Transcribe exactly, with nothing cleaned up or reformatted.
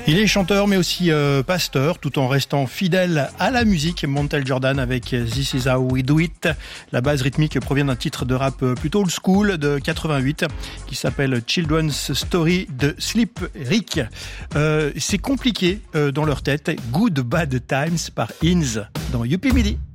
Il est chanteur mais aussi euh, pasteur, tout en restant fidèle à la musique. Montel Jordan avec This Is How We Do It. La base rythmique provient d'un titre de rap plutôt old school de quatre-vingt-huit qui s'appelle Children's Story de Slip Rick. Euh, c'est compliqué euh, dans leur tête. Good Bad Times par Inz dans Youpi Midi.